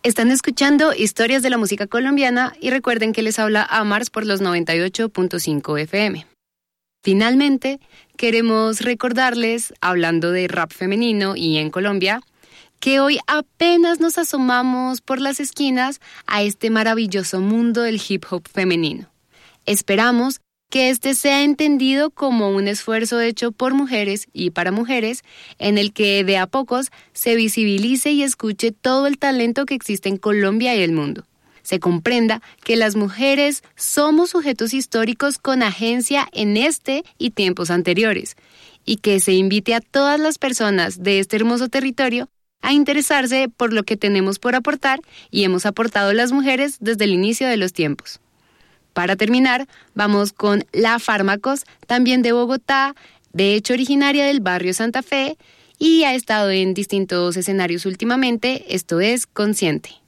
Están escuchando Historias de la Música Colombiana y recuerden que les habla Amars por los 98.5 FM. Finalmente, queremos recordarles, hablando de rap femenino y en Colombia, que hoy apenas nos asomamos por las esquinas a este maravilloso mundo del hip hop femenino. Esperamos que este sea entendido como un esfuerzo hecho por mujeres y para mujeres, en el que de a pocos se visibilice y escuche todo el talento que existe en Colombia y el mundo. Se comprenda que las mujeres somos sujetos históricos con agencia en este y tiempos anteriores, y que se invite a todas las personas de este hermoso territorio a interesarse por lo que tenemos por aportar y hemos aportado las mujeres desde el inicio de los tiempos. Para terminar, vamos con La Fármacos, también de Bogotá, de hecho originaria del barrio Santa Fe, y ha estado en distintos escenarios últimamente. Esto es Consciente.